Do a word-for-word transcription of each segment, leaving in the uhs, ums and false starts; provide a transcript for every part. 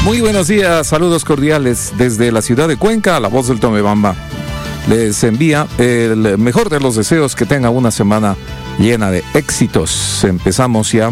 Muy buenos días, saludos cordiales desde la ciudad de Cuenca, la voz del Tomebamba. Les envía el mejor de los deseos, que tengan una semana llena de éxitos. Empezamos ya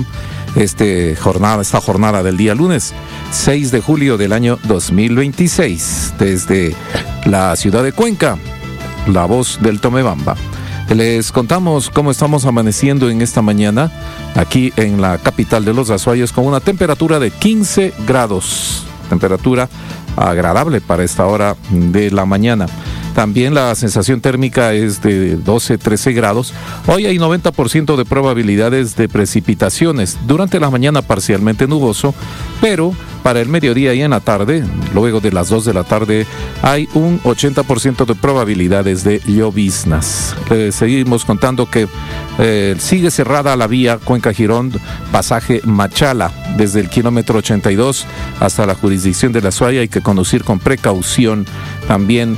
este jornada, esta jornada del día lunes, seis de julio del año dos mil veintiséis, desde la ciudad de Cuenca, la voz del Tomebamba. Les contamos cómo estamos amaneciendo en esta mañana aquí en la capital de los Azuayos, con una temperatura de quince grados, temperatura agradable para esta hora de la mañana. También la sensación térmica es de doce, trece grados. Hoy hay noventa por ciento de probabilidades de precipitaciones. Durante la mañana parcialmente nuboso, pero para el mediodía y en la tarde, luego de las dos de la tarde, hay un ochenta por ciento de probabilidades de lloviznas. Les seguimos contando que eh, sigue cerrada la vía Cuenca-Girón, pasaje Machala, desde el kilómetro ochenta y dos hasta la jurisdicción de La Azuay. Hay que conducir con precaución. También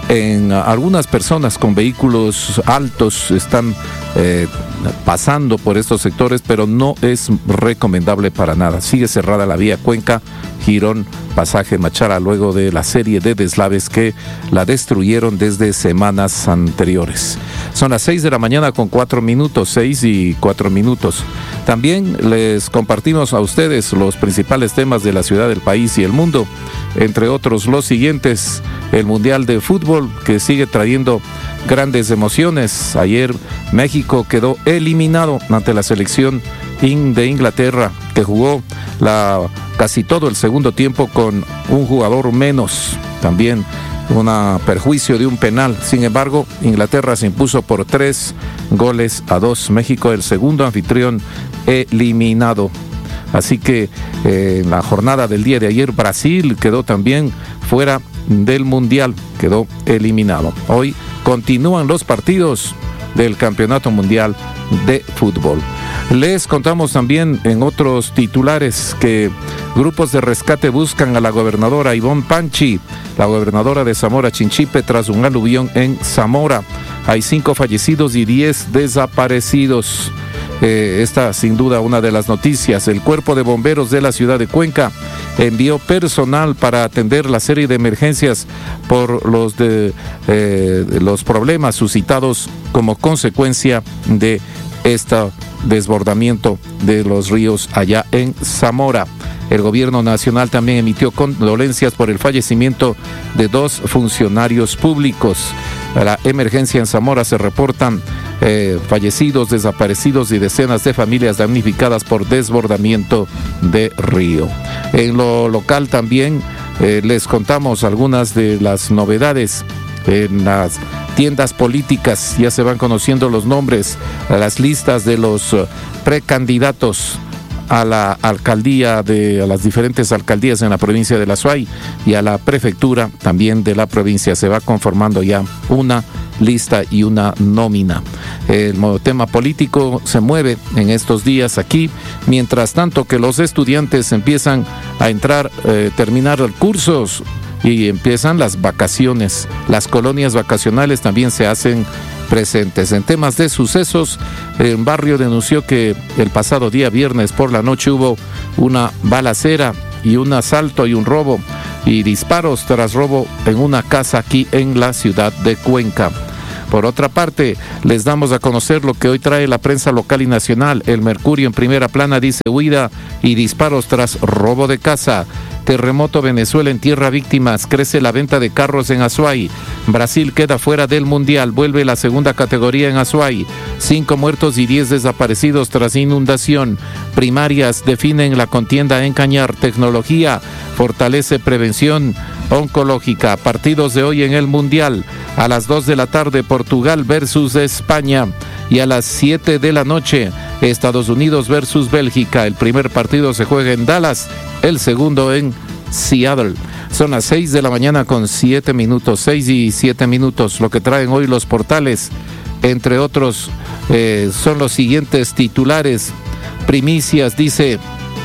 en algunas personas con vehículos altos están eh, pasando por estos sectores, pero no es recomendable para nada. Sigue cerrada la vía Cuenca, Girón, pasaje Machala, luego de la serie de deslaves que la destruyeron desde semanas anteriores. Son las seis de la mañana con cuatro minutos, seis y cuatro minutos. También les compartimos a ustedes los principales temas de la ciudad, del país y el mundo, entre otros los siguientes: el Mundial de Fútbol, que sigue trayendo grandes emociones. Ayer México quedó eliminado ante la selección de Inglaterra, que jugó la, casi todo el segundo tiempo con un jugador menos. También un perjuicio de un penal. Sin embargo, Inglaterra se impuso por tres goles a dos. México, el segundo anfitrión, eliminado. Así que eh, en la jornada del día de ayer, Brasil quedó también fuera del Mundial, quedó eliminado. Hoy continúan los partidos del Campeonato Mundial de Fútbol. Les contamos también en otros titulares que grupos de rescate buscan a la gobernadora Ivonne Panchi, la gobernadora de Zamora Chinchipe, tras un aluvión en Zamora. Hay cinco fallecidos y diez desaparecidos. Eh, esta sin duda una de las noticias. El Cuerpo de Bomberos de la ciudad de Cuenca envió personal para atender la serie de emergencias por los, de, eh, los problemas suscitados como consecuencia de este desbordamiento de los ríos allá en Zamora. El gobierno nacional también emitió condolencias por el fallecimiento de dos funcionarios públicos. A la emergencia en Zamora se reportan eh, fallecidos, desaparecidos y decenas de familias damnificadas por desbordamiento de río. En lo local también eh, les contamos algunas de las novedades. En las tiendas políticas ya se van conociendo los nombres, las listas de los precandidatos a la alcaldía, de a las diferentes alcaldías en la provincia de La Azuay y a la prefectura también de la provincia. Se va conformando ya una lista y una nómina. El tema político se mueve en estos días aquí, mientras tanto que los estudiantes empiezan a entrar, eh, terminar cursos y empiezan las vacaciones. Las colonias vacacionales también se hacen presentes. En temas de sucesos, un barrio denunció que el pasado día viernes por la noche hubo una balacera y un asalto y un robo y disparos tras robo en una casa aquí en la ciudad de Cuenca. Por otra parte, les damos a conocer lo que hoy trae la prensa local y nacional. El Mercurio en primera plana dice: huida y disparos tras robo de casa. Terremoto, Venezuela en tierra víctimas. Crece la venta de carros en Azuay. Brasil queda fuera del Mundial. Vuelve la segunda categoría en Azuay. Cinco muertos y diez desaparecidos tras inundación. Primarias definen la contienda en Cañar. Tecnología fortalece prevención oncológica. Partidos de hoy en el Mundial. A las dos de la tarde, Portugal versus España. Y a las siete de la noche, Estados Unidos versus Bélgica. El primer partido se juega en Dallas, el segundo en Seattle. Son las seis de la mañana con siete minutos, seis y siete minutos. Lo que traen hoy los portales, entre otros, eh, son los siguientes titulares. Primicias dice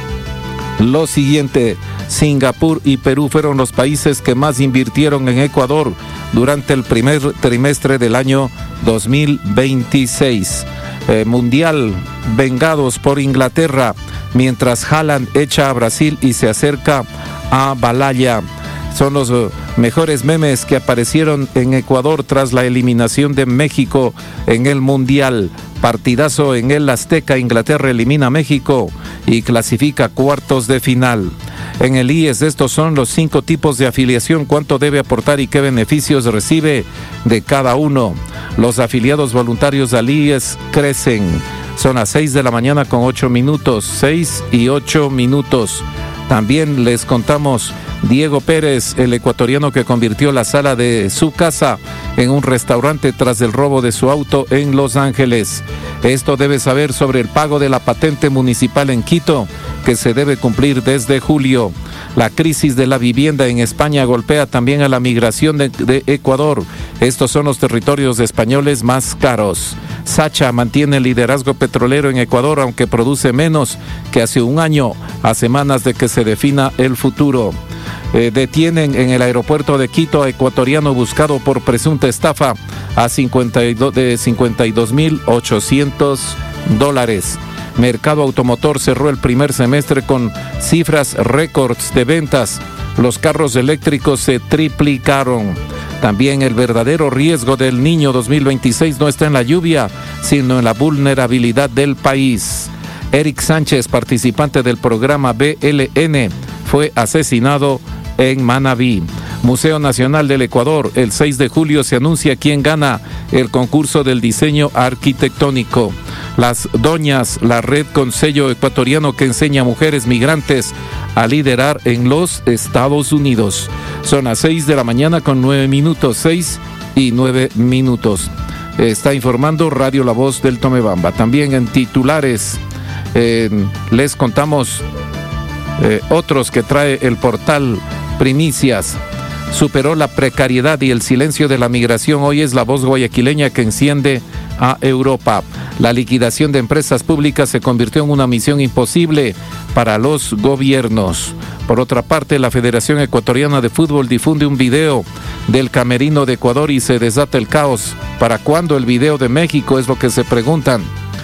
lo siguiente: Singapur y Perú fueron los países que más invirtieron en Ecuador durante el primer trimestre del año dos mil veintiséis. Eh, mundial, vengados por Inglaterra, mientras Haaland echa a Brasil y se acerca a Balaya. Son los uh, mejores memes que aparecieron en Ecuador tras la eliminación de México en el Mundial. Partidazo en el Azteca, Inglaterra elimina a México y clasifica cuartos de final. En el I E S, estos son los cinco tipos de afiliación, cuánto debe aportar y qué beneficios recibe de cada uno. Los afiliados voluntarios al I E S crecen. Son las seis de la mañana con ocho minutos, seis y ocho minutos. También les contamos Diego Pérez, el ecuatoriano que convirtió la sala de su casa en un restaurante tras el robo de su auto en Los Ángeles. Esto debe saber sobre el pago de la patente municipal en Quito, que se debe cumplir desde julio. La crisis de la vivienda en España golpea también a la migración de, de Ecuador. Estos son los territorios españoles más caros. Sacha mantiene el liderazgo petrolero en Ecuador, aunque produce menos que hace un año, a semanas de que se defina el futuro. Eh, detienen en el aeropuerto de Quito a ecuatoriano buscado por presunta estafa a cincuenta y dos, de cincuenta y dos mil ochocientos dólares. Mercado automotor cerró el primer semestre con cifras récords de ventas. Los carros eléctricos se triplicaron. También el verdadero riesgo del Niño dos mil veintiséis no está en la lluvia, sino en la vulnerabilidad del país. Eric Sánchez, participante del programa B L N, fue asesinado en Manabí. Museo Nacional del Ecuador, el seis de julio se anuncia quién gana el concurso del diseño arquitectónico. Las Doñas, la red con sello ecuatoriano que enseña a mujeres migrantes a liderar en los Estados Unidos. Son las seis de la mañana con nueve minutos, seis y nueve minutos. Está informando Radio La Voz del Tomebamba. También en titulares eh, les contamos eh, otros que trae el portal Primicias. Superó la precariedad y el silencio de la migración. Hoy es la voz guayaquileña que enciende a Europa. La liquidación de empresas públicas se convirtió en una misión imposible para los gobiernos. Por otra parte, la Federación Ecuatoriana de Fútbol difunde un video del camerino de Ecuador y se desata el caos. ¿Para cuándo el video de México? Es lo que se preguntan.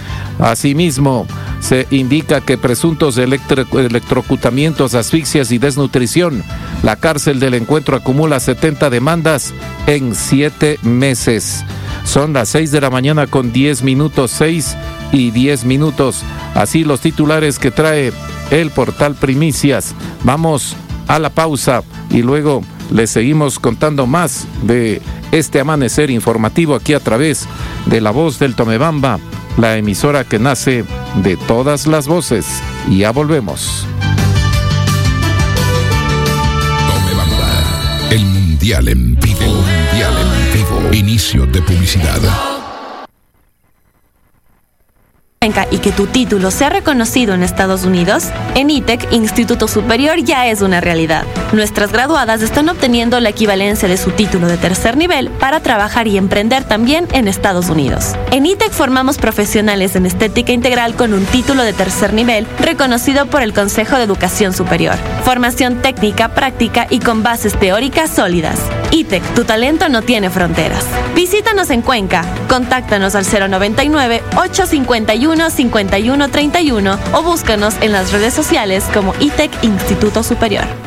Asimismo, se indica que presuntos electro- electrocutamientos, asfixias y desnutrición. La cárcel del Encuentro acumula setenta demandas en siete meses. Son las seis de la mañana con diez minutos, seis y diez minutos. Así los titulares que trae el portal Primicias. Vamos a la pausa y luego les seguimos contando más de este amanecer informativo aquí a través de La Voz del Tomebamba, la emisora que nace de todas las voces. Y ya volvemos. Tomebamba, el mundial en vivo, el mundial en vivo. Inicio de publicidad. Y que tu título sea reconocido en Estados Unidos, en I T E C, Instituto Superior, ya es una realidad. Nuestras graduadas están obteniendo la equivalencia de su título de tercer nivel para trabajar y emprender también en Estados Unidos. En I T E C formamos profesionales en estética integral con un título de tercer nivel reconocido por el Consejo de Educación Superior. Formación técnica, práctica y con bases teóricas sólidas. I T E C, tu talento no tiene fronteras. Visítanos en Cuenca. Contáctanos al cero noventa y nueve, ochocientos cincuenta y uno, cincuenta y uno treinta y uno o búscanos en las redes sociales como I T E C Instituto Superior.